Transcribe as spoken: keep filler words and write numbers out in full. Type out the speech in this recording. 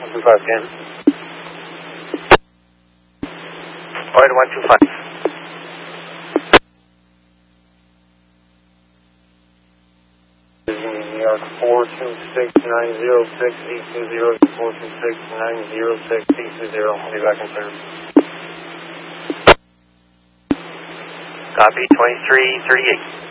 one two five, Ken. Void one two five. New York four two six nine zero six eight two zero, four two six nine zero six eight two zero. I'll be back in service. Copy, twenty-three thirty-eight.